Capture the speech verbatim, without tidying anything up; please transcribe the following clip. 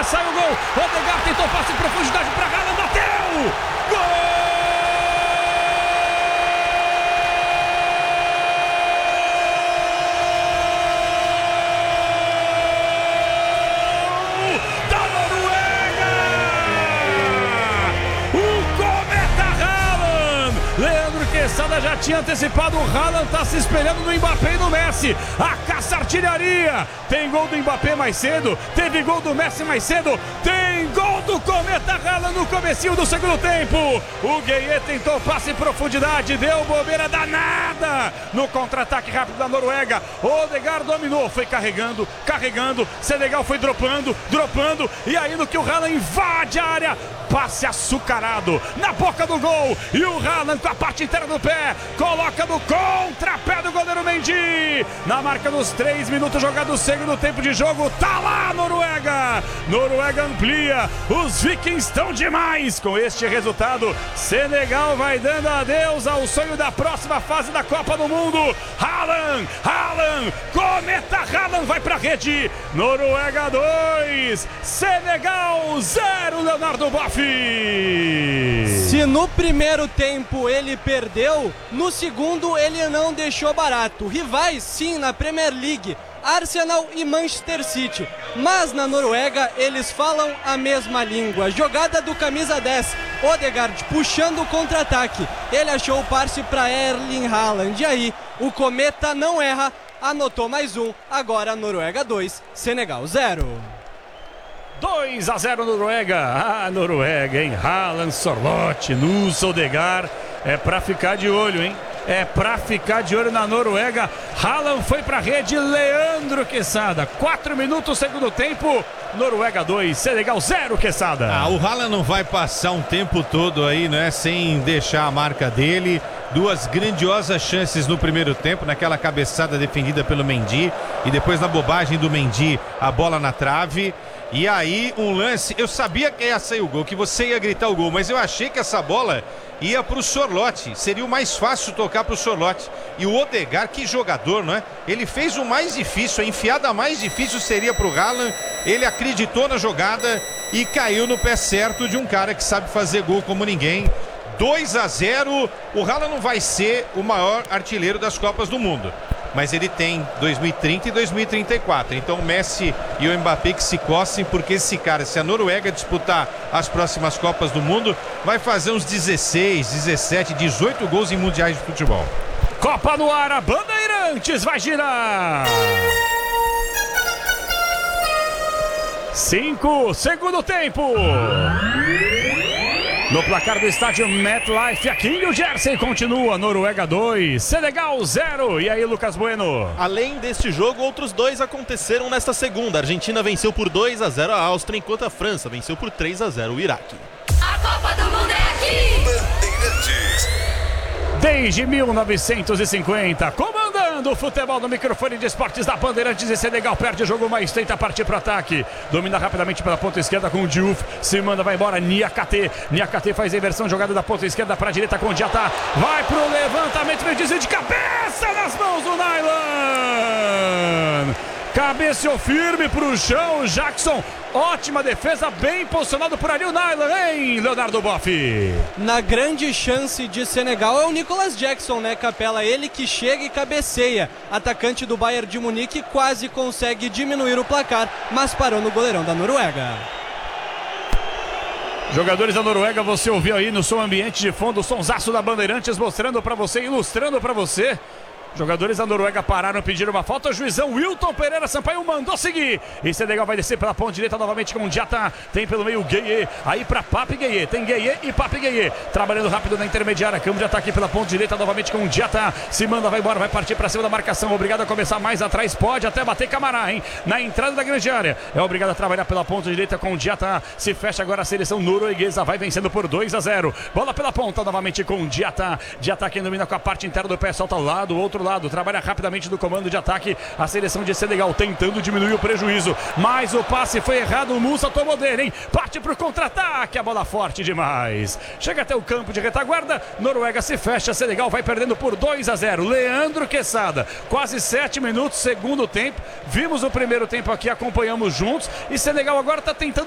sai o gol. Odegaard tentou passe em profundidade para Haaland, bateu! Gol! Quesada já tinha antecipado, o Haaland está se espelhando no Mbappé e no Messi. A caça artilharia. Tem gol do Mbappé mais cedo, teve gol do Messi mais cedo, tem gol do Cometa Haaland no comecinho do segundo tempo. O Gueye tentou passe em profundidade, deu bobeira danada no contra-ataque rápido da Noruega. Odegaard dominou, foi carregando, carregando, Senegal foi dropando, dropando, e aí no que o Haaland invade a área, passe açucarado na boca do gol, e o Haaland com a parte inteira do pé, coloca no contrapé do goleiro Mendy, na marca dos três minutos jogados, segundo tempo de jogo, tá lá Noruega, Noruega amplia, os vikings estão demais, com este resultado, Senegal vai dando adeus ao sonho da próxima fase da Copa do Mundo. Haaland, Haaland, Cometa Haaland vai pra rede, Noruega dois, Senegal zero, Leonardo Boff. Se no primeiro tempo ele perdeu, no segundo ele não deixou barato. Rivais sim na Premier League, Arsenal e Manchester City, mas na Noruega eles falam a mesma língua. Jogada do camisa dez, Odegaard puxando o contra-ataque, ele achou o passe para Erling Haaland, e aí o Cometa não erra, anotou mais um. Agora Noruega dois, Senegal zero. dois a zero Noruega. Ah, Noruega, hein? Haaland, Sorloth, Nunes, Odegaard. É pra ficar de olho, hein? É pra ficar de olho na Noruega. Haaland foi pra rede, Leandro Quesada. quatro minutos, segundo tempo. Noruega dois, Senegal zero, Quesada. Ah, o Haaland não vai passar um tempo todo aí, né? Sem deixar a marca dele. Duas grandiosas chances no primeiro tempo, naquela cabeçada defendida pelo Mendy. E depois na bobagem do Mendy, a bola na trave. E aí um lance, eu sabia que ia sair o gol, que você ia gritar o gol, mas eu achei que essa bola ia pro Sorloth, seria o mais fácil tocar pro Sorloth. E o Odegaard, que jogador, não é? Ele fez o mais difícil, a enfiada mais difícil seria pro Haaland, ele acreditou na jogada e caiu no pé certo de um cara que sabe fazer gol como ninguém. dois a zero, o Haaland não vai ser o maior artilheiro das Copas do Mundo, mas ele tem dois mil e trinta e dois mil e trinta e quatro, então o Messi e o Mbappé que se cossem, porque esse cara, se a Noruega disputar as próximas Copas do Mundo, vai fazer uns dezesseis, dezessete, dezoito gols em mundiais de futebol. Copa no ar, a Bandeirantes vai girar. Cinco, segundo tempo. No placar do estádio MetLife, aqui em New Jersey, continua Noruega dois, Senegal zero. E aí, Lucas Bueno? Além deste jogo, outros dois aconteceram nesta segunda. A Argentina venceu por dois a zero a Áustria, enquanto a França venceu por três a zero o Iraque. A Copa do Mundo é aqui! Bandeirantes. Desde mil novecentos e cinquenta, comandando o futebol no microfone de esportes da Bandeirantes, e Senegal perde o jogo, mas tenta partir para o ataque. Domina rapidamente pela ponta esquerda com o Diouf, se manda, vai embora, Niakate. Niakate faz a inversão, jogada da ponta esquerda para a direita com o Diatá. Vai pro levantamento, vem desvio de cabeça nas mãos do Nainggolan. Cabeceou firme pro chão, Jackson. Ótima defesa, bem posicionado por ali o Nainggolan, hein, Leonardo Boff? Na grande chance de Senegal é o Nicolas Jackson, né, Capela? Ele que chega e cabeceia. Atacante do Bayern de Munique quase consegue diminuir o placar, mas parou no goleirão da Noruega. Jogadores da Noruega, você ouviu aí no som ambiente de fundo, o sonsaço da Bandeirantes mostrando pra você, ilustrando pra você. Jogadores da Noruega pararam, pediram uma falta. O juizão Wilton Pereira Sampaio mandou seguir. E Senegal vai descer pela ponta direita novamente com o Diatá. Tem pelo meio o Gueye. Aí para Pape Gueye. Tem Gueye e Pape Gueye. Trabalhando rápido na intermediária. Câmbio de ataque pela ponta direita novamente com o Diatá. Se manda, vai embora, vai partir para cima da marcação. Obrigado a começar mais atrás. Pode até bater Camará, hein? Na entrada da grande área. É obrigado a trabalhar pela ponta direita com o Diatá. Se fecha agora a seleção norueguesa. Vai vencendo por dois a zero. Bola pela ponta novamente com o Diatá. Diatá quem domina com a parte interna do pé. Solta ao lado, outro lado. Trabalha rapidamente do comando de ataque. A seleção de Senegal tentando diminuir o prejuízo. Mas o passe foi errado. O Musa tomou dele, hein? Parte pro contra-ataque. A bola forte demais. Chega até o campo de retaguarda. Noruega se fecha. Senegal vai perdendo por dois a zero. Leandro Quesada. Quase sete minutos, segundo tempo. Vimos o primeiro tempo aqui, acompanhamos juntos. E Senegal agora tá tentando